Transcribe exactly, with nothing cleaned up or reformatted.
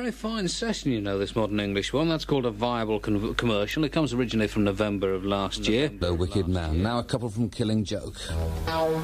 very fine session, you know, this Modern English one. That's called A Viable con Commercial. It comes originally from November of last year. The Wicked Man. Now a couple from Killing Joke.